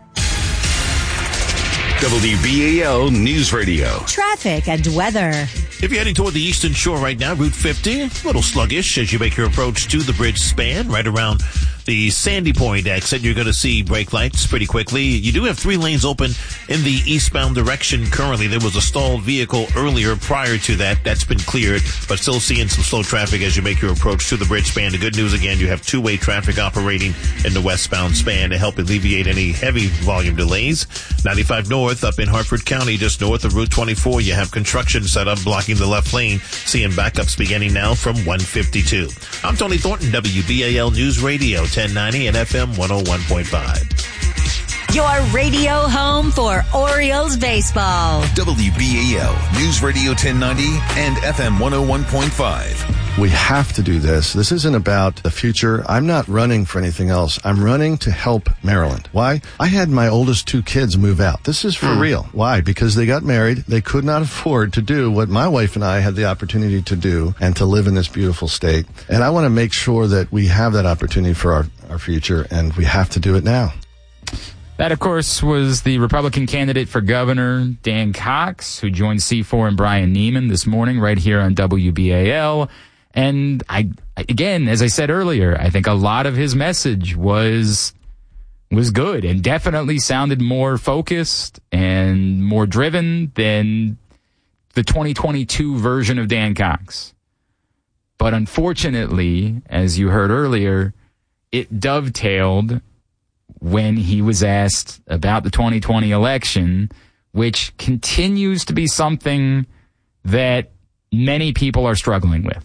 WBAL News Radio. Traffic and weather. If you're heading toward the Eastern Shore right now, Route 50, a little sluggish as you make your approach to the bridge span right around the Sandy Point exit. You're going to see brake lights pretty quickly. You do have 3 lanes open in the eastbound direction currently. There was a stalled vehicle earlier prior to that. That's been cleared, but still seeing some slow traffic as you make your approach to the bridge span. The good news, again, you have 2-way traffic operating in the westbound span to help alleviate any heavy volume delays. 95 North up in Hartford County, just north of Route 24, you have construction set up blocking the left lane. Seeing backups beginning now from 152. I'm Tony Thornton, WBAL News Radio 1090 and FM 101.5. Your radio home for Orioles baseball. WBAL News Radio 1090 and FM 101.5. We have to do this. This isn't about the future. I'm not running for anything else. I'm running to help Maryland. Why? I had my oldest 2 kids move out. This is for real. Why? Because they got married. They could not afford to do what my wife and I had the opportunity to do and to live in this beautiful state. And I want to make sure that we have that opportunity for our future, and we have to do it now. That, of course, was the Republican candidate for governor, Dan Cox, who joined C4 and Brian Neiman this morning right here on WBAL. And again, as I said earlier, I think a lot of his message was good and definitely sounded more focused and more driven than the 2022 version of Dan Cox. But unfortunately, as you heard earlier, it dovetailed when he was asked about the 2020 election, which continues to be something that many people are struggling with.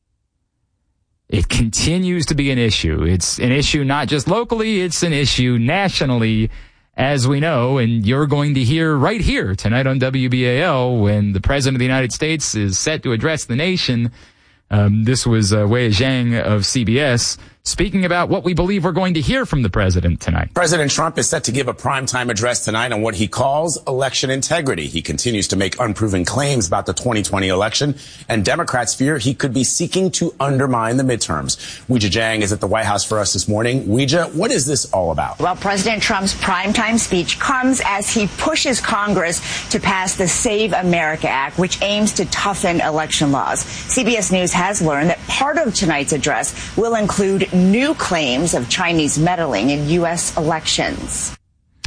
It continues to be an issue. It's an issue not just locally, it's an issue nationally, as we know, and you're going to hear right here tonight on WBAL when the President of the United States is set to address the nation. This was Wei Zhang of CBS speaking about what we believe we're going to hear from the president tonight. President Trump is set to give a primetime address tonight on what he calls election integrity. He continues to make unproven claims about the 2020 election, and Democrats fear he could be seeking to undermine the midterms. Weijia Jiang is at the White House for us this morning. Weijia, what is this all about? Well, President Trump's primetime speech comes as he pushes Congress to pass the Save America Act, which aims to toughen election laws. CBS News has learned that part of tonight's address will include new claims of Chinese meddling in U.S. elections.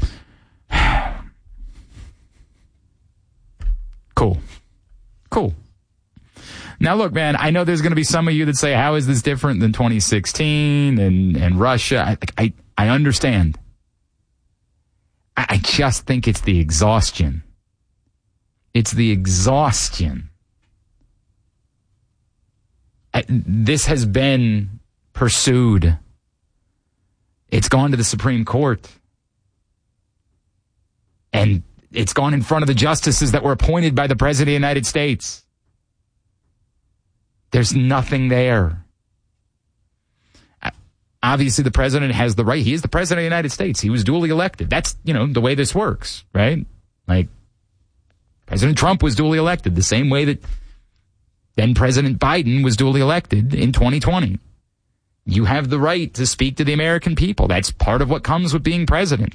Cool. Now, look, man, I know there's going to be some of you that say, how is this different than 2016 and Russia? I understand. I just think it's the exhaustion. It's the exhaustion. This has been pursued. It's gone to the Supreme Court. And it's gone in front of the justices that were appointed by the President of the United States. There's nothing there. Obviously, the president has the right. He is the president of the United States. He was duly elected. That's, the way this works, right? Like, President Trump was duly elected the same way that then President Biden was duly elected in 2020. You have the right to speak to the American people. That's part of what comes with being president.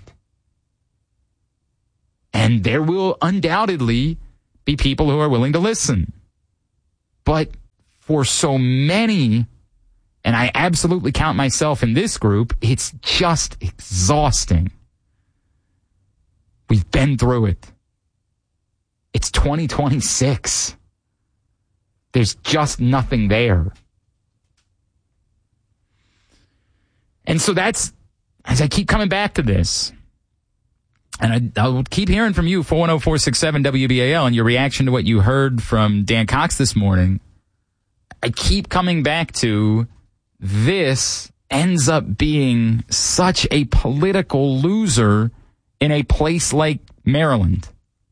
And there will undoubtedly be people who are willing to listen. But for so many, and I absolutely count myself in this group, it's just exhausting. We've been through it. It's 2026. There's just nothing there. And so that's, as I keep coming back to this, and I'll keep hearing from you, 410-467-WBAL, and your reaction to what you heard from Dan Cox this morning. I keep coming back to this ends up being such a political loser in a place like Maryland.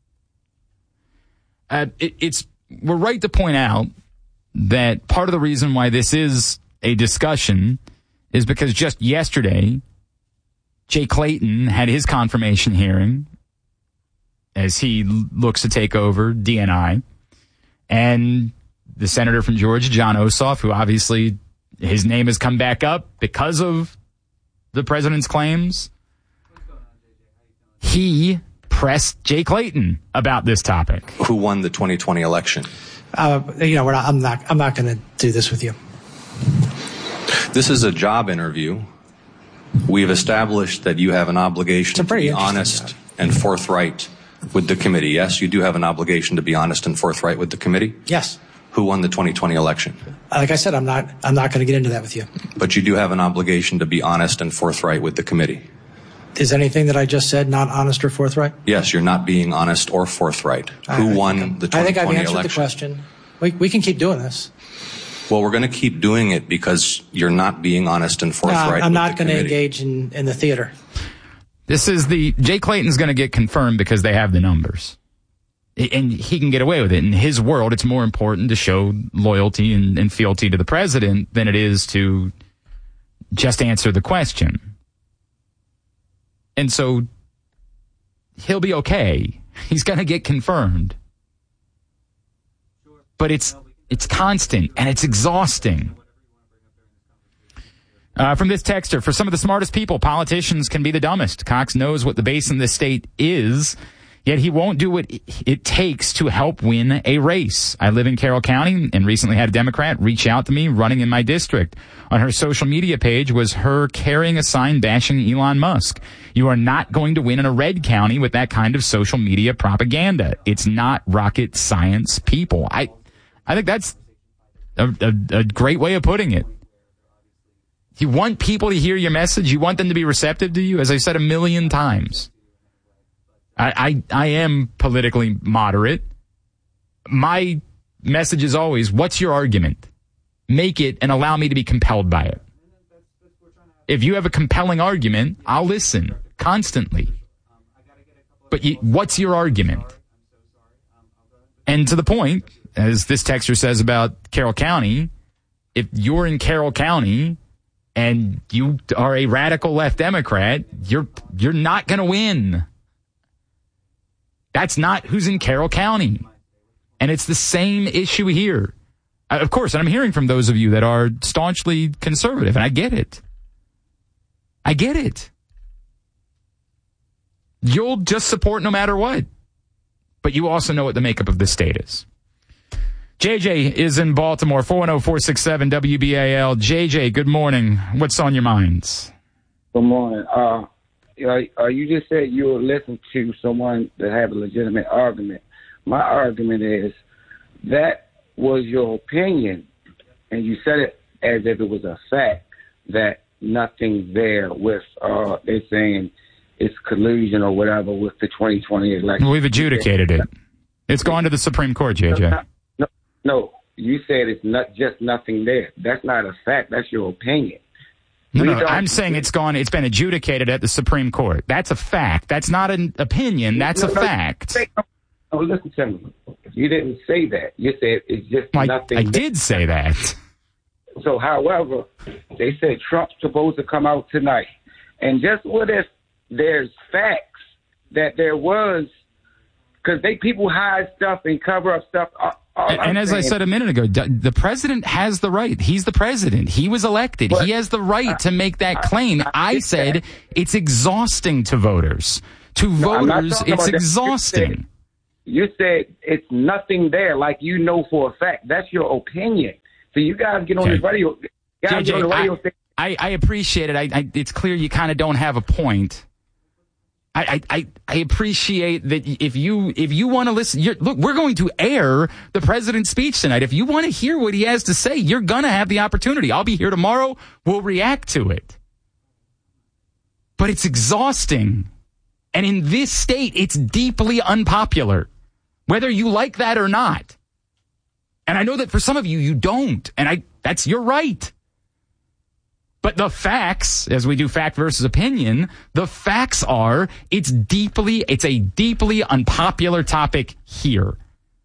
We're right to point out that part of the reason why this is a discussion is because just yesterday, Jay Clayton had his confirmation hearing as he looks to take over DNI. And the senator from Georgia, John Ossoff, who obviously his name has come back up because of the president's claims, he pressed Jay Clayton about this topic. Who won the 2020 election? I'm not going to do this with you. This is a job interview. We've established that you have an obligation to be honest and forthright with the committee. Yes, you do have an obligation to be honest and forthright with the committee? Yes. Who won the 2020 election? Like I said, I'm not going to get into that with you. But you do have an obligation to be honest and forthright with the committee. Is anything that I just said not honest or forthright? Yes, you're not being honest or forthright. Who won the 2020 election? I think I've answered the question. We can keep doing this. Well, we're going to keep doing it because you're not being honest and forthright. I'm not going to engage in the theater. This is Jay Clayton's going to get confirmed because they have the numbers. And he can get away with it. In his world, it's more important to show loyalty and fealty to the president than it is to just answer the question. And so he'll be okay. He's going to get confirmed. But it's constant and it's exhausting. From this texter, for some of the smartest people, politicians can be the dumbest. Cox knows what the base in this state is, yet he won't do what it takes to help win a race. I live in Carroll County and recently had a Democrat reach out to me running in my district. On her social media page was her carrying a sign bashing Elon Musk. You are not going to win in a red county with that kind of social media propaganda. It's not rocket science, people. I think that's a great way of putting it. You want people to hear your message. You want them to be receptive to you. As I've said a million times, I am politically moderate. My message is always, what's your argument? Make it and allow me to be compelled by it. If you have a compelling argument, I'll listen constantly. But what's your argument? And to the point, as this texter says about Carroll County, if you're in Carroll County and you are a radical left Democrat, you're not going to win. That's not who's in Carroll County. And it's the same issue here. Of course, and I'm hearing from those of you that are staunchly conservative, and I get it. I get it. You'll just support no matter what. But you also know what the makeup of this state is. JJ is in Baltimore, 410-467-WBAL. JJ, good morning. What's on your minds? Good morning. You just said you would listen to someone that have a legitimate argument. My argument is that was your opinion, and you said it as if it was a fact that nothing there with they're saying it's collusion or whatever with the 2020 election. We've adjudicated it. It's gone to the Supreme Court, JJ. No, you said it's not just nothing there. That's not a fact. That's your opinion. No, I'm saying it's been adjudicated at the Supreme Court. That's a fact. That's not an opinion. That's a fact. Oh, listen to me. You didn't say that. You said it's just nothing. I did say that. So, however, they said Trump's supposed to come out tonight. And just what if there's facts that there was, because people hide stuff and cover up stuff. And as I said a minute ago, the president has the right. He's the president. He was elected. He has the right to make that claim. I said it's exhausting to voters. To voters, it's exhausting. You said it's nothing there, like you know for a fact. That's your opinion. So you guys get on the radio. I appreciate it. It's clear you kind of don't have a point. I appreciate that if you want to listen. Look, we're going to air the president's speech tonight. If you want to hear what he has to say, you're going to have the opportunity. I'll be here tomorrow. We'll react to it. But it's exhausting. And in this state, it's deeply unpopular, whether you like that or not. And I know that for some of you, you don't. And that's your right. But the facts, as we do fact versus opinion, the facts are it's a deeply unpopular topic here.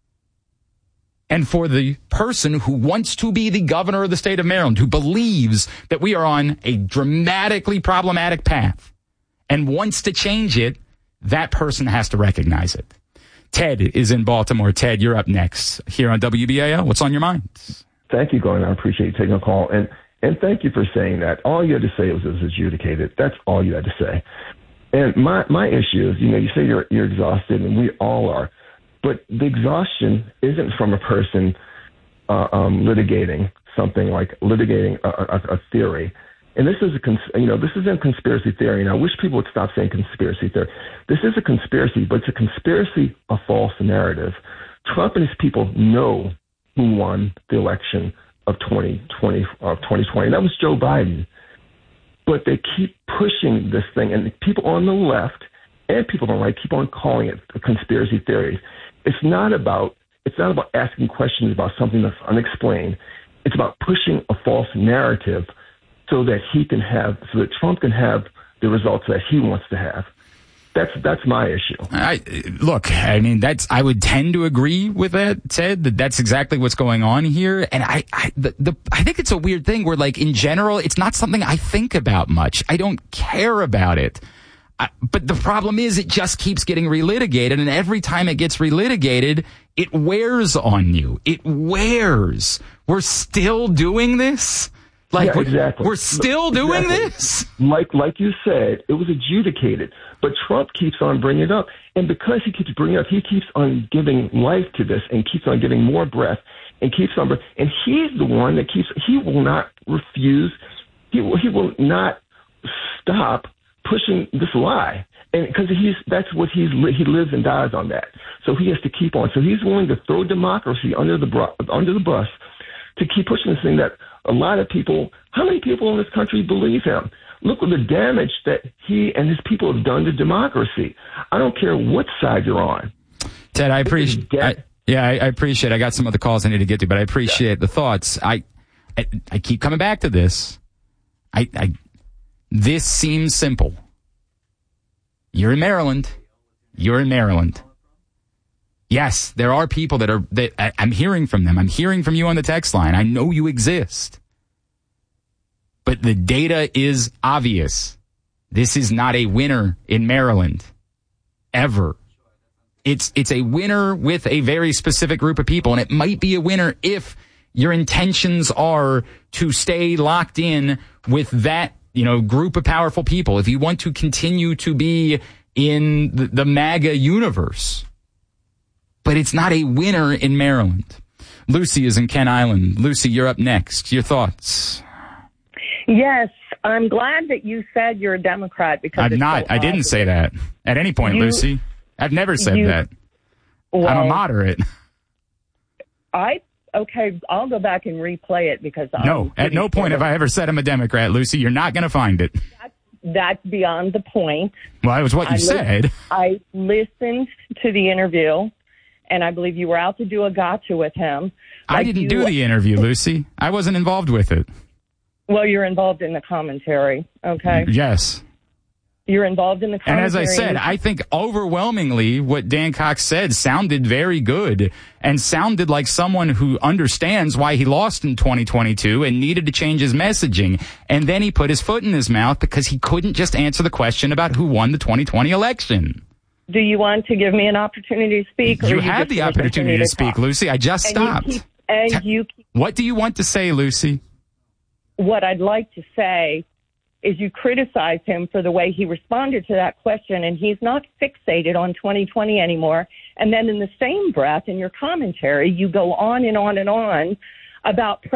And for the person who wants to be the governor of the state of Maryland, who believes that we are on a dramatically problematic path and wants to change it, that person has to recognize it. Ted is in Baltimore. Ted, you're up next here on WBAL. What's on your mind? Thank you, Glenn. I appreciate you taking a call. And thank you for saying that. All you had to say was it was adjudicated. That's all you had to say. And my issue is, you say you're exhausted, and we all are. But the exhaustion isn't from a person litigating something like litigating a theory. And this is this isn't conspiracy theory. And I wish people would stop saying conspiracy theory. This is a conspiracy, but it's a conspiracy of false narrative. Trump and his people know who won the election of 2020. That was Joe Biden. But they keep pushing this thing, and people on the left and people on the right keep on calling it a conspiracy theory. It's not about asking questions about something that's unexplained. It's about pushing a false narrative so that Trump can have the results that he wants to have. That's my issue. I would tend to agree with that, Ted, that's exactly what's going on here. And I think it's a weird thing where, like, in general, it's not something I think about much. I don't care about it. But the problem is it just keeps getting relitigated, and every time it gets relitigated, it wears on you. It wears. We're still doing this? Exactly. We're still doing this? Like you said, it was adjudicated. But Trump keeps on bringing it up. And because he keeps bringing it up, he keeps on giving life to this and keeps on giving more breath and keeps on. And he's the one that he will not refuse. He will not stop pushing this lie. And because that's what he lives and dies on that. So he has to keep on. So he's willing to throw democracy under the bus to keep pushing this thing that a lot of people, how many people in this country believe him? Look at the damage that he and his people have done to democracy. I don't care what side you're on. Ted, I appreciate I appreciate it. I got some other calls I need to get to, but I appreciate the thoughts. I keep coming back to this. This seems simple. You're in Maryland. Yes, there are people that I'm hearing from them. I'm hearing from you on the text line. I know you exist. But the data is obvious. This is not a winner in Maryland. Ever. It's a winner with a very specific group of people, and it might be a winner if your intentions are to stay locked in with that, group of powerful people. If you want to continue to be in the MAGA universe. But it's not a winner in Maryland. Lucy is in Kent Island. Lucy, you're up next. Your thoughts? Yes, I'm glad that you said you're a Democrat because I'm not. I didn't say that at any point, Lucy. I've never said that. Well, I'm a moderate. Okay, I'll go back and replay it because at no point have I ever said I'm a Democrat, Lucy. You're not going to find it. that's beyond the point. Well, that was what you said. I listened to the interview, and I believe you were out to do a gotcha with him. I didn't do the interview, Lucy. I wasn't involved with it. Well, you're involved in the commentary, okay? Yes. You're involved in the commentary. And as I said, I think overwhelmingly what Dan Cox said sounded very good and sounded like someone who understands why he lost in 2022 and needed to change his messaging. And then he put his foot in his mouth because he couldn't just answer the question about who won the 2020 election. Do you want to give me an opportunity to speak? You had the opportunity to speak, Lucy. I just stopped. What do you want to say, Lucy? What I'd like to say is you criticize him for the way he responded to that question, and he's not fixated on 2020 anymore. And then in the same breath, in your commentary, you go on and on and on about